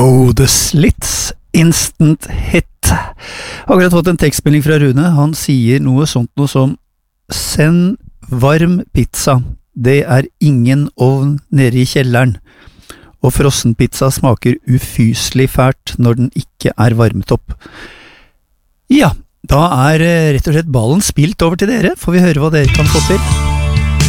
Oh, The Slits, instant hit. Akkurat fått en tekstmelding fra Rune. Han sier noe sånt noe som send varm pizza. Det er ingen ovn nede i kjelleren. Og frossenpizza smaker ufyselig fælt når den ikke er varmet opp. Ja, da er rett og slett ballen spilt over til dere. Får vi høre hva dere kan få til?